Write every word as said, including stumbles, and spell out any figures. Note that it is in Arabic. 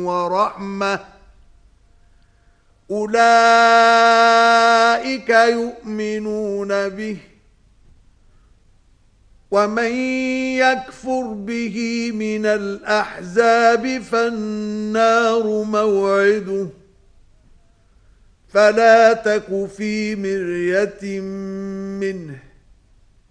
ورحمة أولئك يؤمنون به ومن يكفر به من الأحزاب فالنار موعده فلا تك في مرية منه